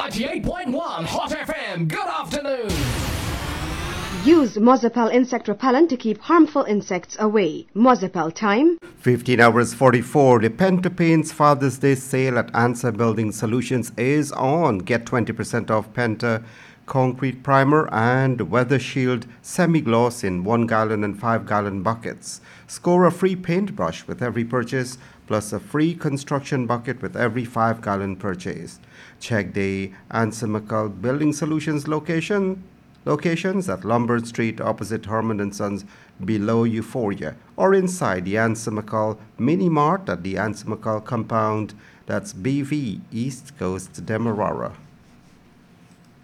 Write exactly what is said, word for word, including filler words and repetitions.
ninety-eight point one Hot F M. Good afternoon. Use Mozapel insect repellent to keep harmful insects away. Mozapel time fifteen hours forty-four. The Penta-Paint's Father's Day sale at Answer Building Solutions is on. Get twenty percent off Penta concrete primer and Weather Shield semi-gloss in one gallon and five gallon buckets. Score a free paintbrush with every purchase, plus a free construction bucket with every five gallon purchase. Check the Answer McCall Building Solutions location locations at Lombard Street opposite Herman and Sons below Euphoria, or inside the Answer McCall Mini Mart at the Answer McCall compound. That's B V East Coast Demerara.